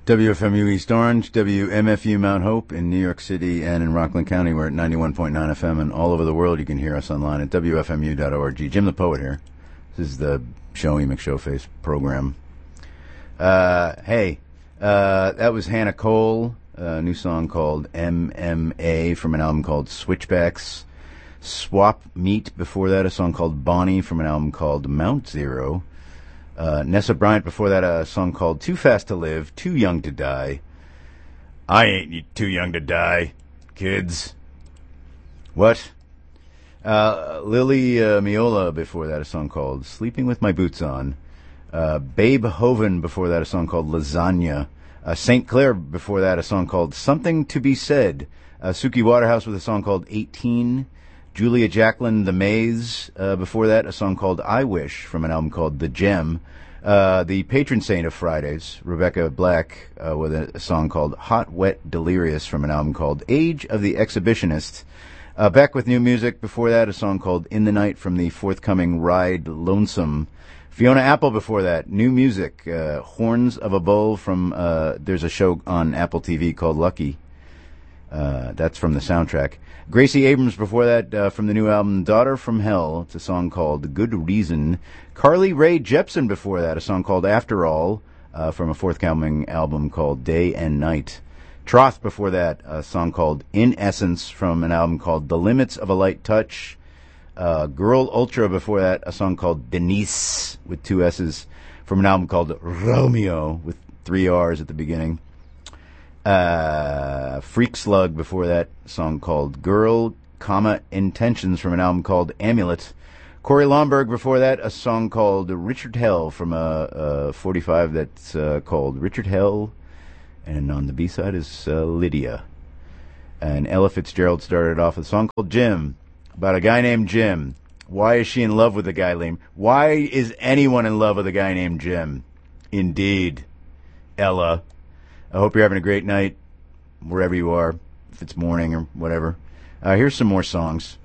WFMU East Orange, WMFU Mount Hope in New York City and in Rockland County. We're at 91.9 FM, and all over the world you can hear us online at WFMU.org. Jim the Poet here. This is the Showy McShowface program. That was Hannah Cole, a new song called MMA from an album called Switchbacks. Swap Meat before that, a song called Bonnie from an album called Mount Zero. Nessa Bryant before that, a song called Too Fast to Live, Too Young to Die. I ain't too young to die, kids. What? Lily Miola before that, a song called Sleeping with My Boots On. Babe Hoven before that, a song called Lasagna. St. Clair before that, a song called Something to Be Said. Suki Waterhouse with a song called 18. Julia Jacqueline The Maze before that, a song called I Wish from an album called The Gem. The patron saint of Fridays, Rebecca Black, with a song called Hot, Wet, Delirious from an album called Age of the Exhibitionist. Back with new music before that, a song called In the Night from the forthcoming Ride Lonesome. Fiona Apple before that, new music, Horns of a Bull from, there's a show on Apple TV called Lucky. That's from the soundtrack. Gracie Abrams before that, from the new album Daughter from Hell. It's a song called Good Reason. Carly Rae Jepsen before that, a song called After All, from a forthcoming album called Day and Night. Troth before that, a song called In Essence from an album called The Limits of a Light Touch. Girl Ultra before that, a song called Denise with two S's from an album called Romeo with three R's at the beginning. Freak Slug before that, a song called Girl, Intentions from an album called Amulet. Corey Lomberg before that, a song called Richard Hell from a 45 that's called Richard Hell, and on the B-side is Lydia. And Ella Fitzgerald started off with a song called Jim, about a guy named Jim. Why is she in love with a guy named... Why is anyone in love with a guy named Jim? Indeed, Ella. I hope you're having a great night, wherever you are, if it's morning or whatever. Here's some more songs.